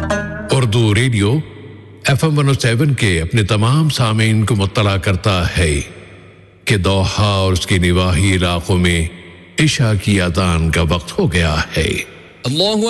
Urdu radio FM 107 के अपने तमाम सामीन को मुत्तला करता है कि दोहा और उसके निवाही इलाकों में इशा की अज़ान का वक्त हो गया है। अल्लाहु